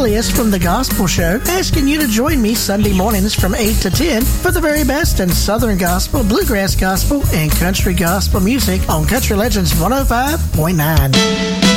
Julius from The Gospel Show, asking you to join me Sunday mornings from 8 to 10 for the very best in Southern Gospel, Bluegrass Gospel, and Country Gospel music on Country Legends 105.9.